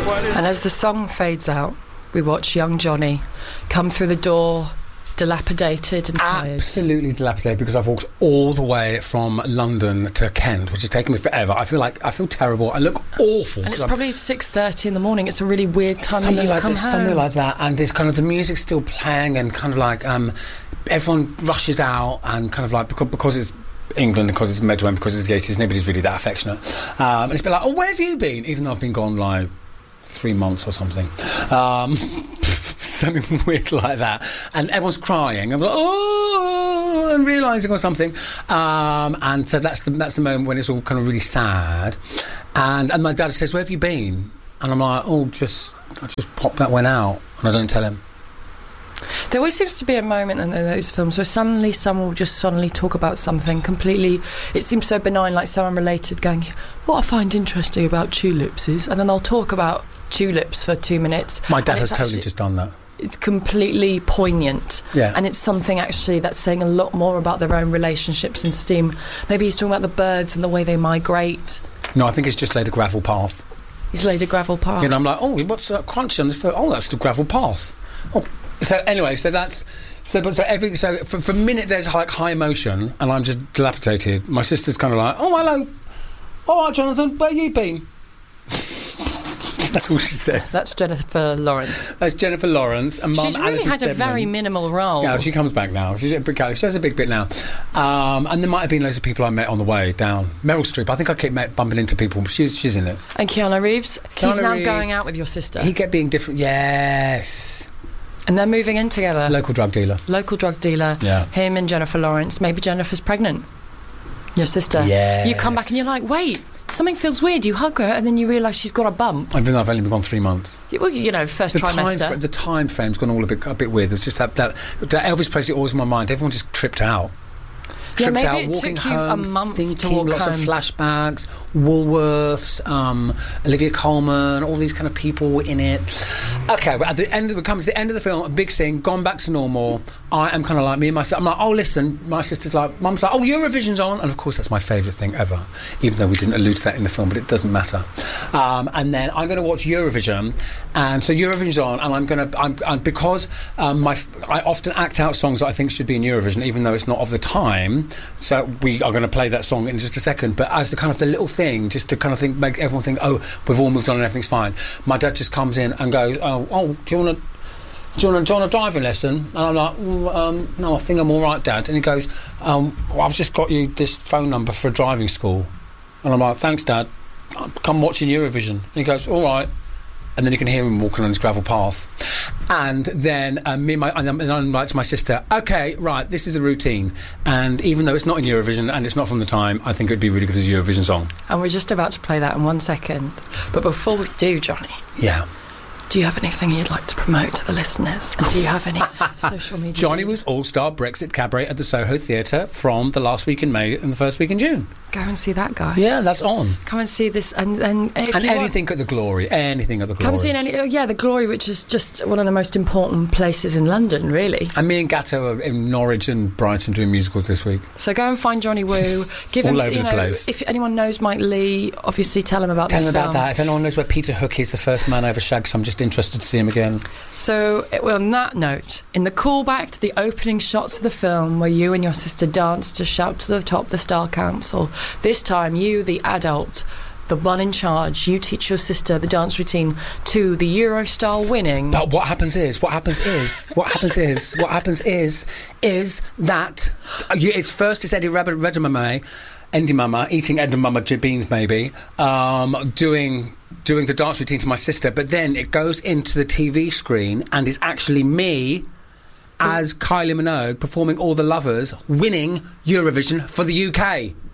And as the song fades out, we watch young Johnny come through the door, dilapidated and tired. Absolutely dilapidated, because I've walked all the way from London to Kent, which has taken me forever. I feel terrible. I look awful. And it's probably 6:30 in the morning. It's a really weird time to come home. Something like that. And there's kind of the music's still playing, and kind of like everyone rushes out, and kind of like because it's England, because it's Medway, because it's the 80s, nobody's really that affectionate. And it's been like, oh, where have you been? Even though I've been gone like 3 months or something. Something weird like that. And everyone's crying. I'm like, oh, and realising or something. And so that's the moment when it's all kind of really sad. And my dad says, where have you been? And I'm like, I just popped that one out, and I don't tell him. There always seems to be a moment in those films where suddenly someone will just suddenly talk about something completely, it seems so benign, like so unrelated, going, what I find interesting about tulips is, and then they'll talk about tulips for 2 minutes. My dad has totally just done that. It's completely poignant. Yeah. And it's something actually that's saying a lot more about their own relationships and steam. Maybe he's talking about the birds and the way they migrate. No, I think it's just laid a gravel path. He's laid a gravel path. And I'm like, oh, what's that crunchy on this foot? Oh, that's the gravel path. Oh. So anyway, for a minute there's like high emotion, and I'm just dilapidated. My sister's kind of like, oh, hello. All right, Jonathan, where you been? That's all she says. That's Jennifer Lawrence. That's Jennifer Lawrence. And Mum, she's really Alison had a Steadman. very minimal role. Yeah, she comes back now. She has a big bit now. And there might have been loads of people I met on the way down. Meryl Streep. I think I keep bumping into people. She's in it. And Keanu Reeves. He's now going out with your sister. He kept being different. Yes. And they're moving in together. Local drug dealer. Yeah. Him and Jennifer Lawrence. Maybe Jennifer's pregnant. Your sister. Yeah. You come back and you're like, wait, something feels weird. You hug her and then you realise she's got a bump. I've only been gone 3 months. Well, first trimester. The time frame's gone all a bit weird. It's just that Elvis Presley always in my mind. Everyone just tripped out. Yeah, maybe out, it walking took you home, a month thinking, to walk lots home. of flashbacks, Woolworths, Olivia Colman, all these kind of people were in it. Okay, but we come to the end of the film, a big scene, gone back to normal. I am kind of like, me and my sister, I'm like, oh, listen, my sister's like, Mum's like, oh, Eurovision's on. And of course, that's my favourite thing ever, even though we didn't allude to that in the film, but it doesn't matter. And then I'm going to watch Eurovision, and so Eurovision's on, and because I often act out songs that I think should be in Eurovision, even though it's not of the time, so we are going to play that song in just a second, but as the kind of the little thing, just to kind of make everyone think, oh, we've all moved on and everything's fine. My dad just comes in and goes, oh, do you want a driving lesson? And I'm like, no, I think I'm all right, Dad. And he goes, well, I've just got you this phone number for a driving school. And I'm like, thanks, Dad. Come watching Eurovision. And he goes, all right. And then you can hear him walking on his gravel path. And then I'm like to my sister, okay, right, this is the routine. And even though it's not in Eurovision and it's not from the time, I think it would be really good as a Eurovision song. And we're just about to play that in 1 second. But before we do, Johnny. Yeah. Do you have anything you'd like to promote to the listeners? Do you have any social media? Johnny was All-Star Brexit Cabaret at the Soho Theatre from the last week in May and the first week in June. Go and see that, guys. Yeah, that's on. Come and see this, and anything at the Glory. Anything at the Glory. Come see the Glory, which is just one of the most important places in London, really. And me and Gatto are in Norwich and Brighton doing musicals this week. So go and find Johnny Woo. Give him, all over the place. If anyone knows Mike Lee, obviously tell him about this film. Tell him about that. If anyone knows where Peter Hook is, the first man over Shags, I'm just interested to see him again. So, on that note, in the callback to the opening shots of the film where you and your sister dance to Shout to the Top, the Style Council, this time you, the adult, the one in charge, you teach your sister the dance routine to the Eurostar winning. But what happens is that it's Eddie Redmayne, Eddie Mama, eating Eddie Mama beans maybe, doing the dance routine to my sister, but then it goes into the TV screen and is actually me as Kylie Minogue performing All the Lovers, winning Eurovision for the UK.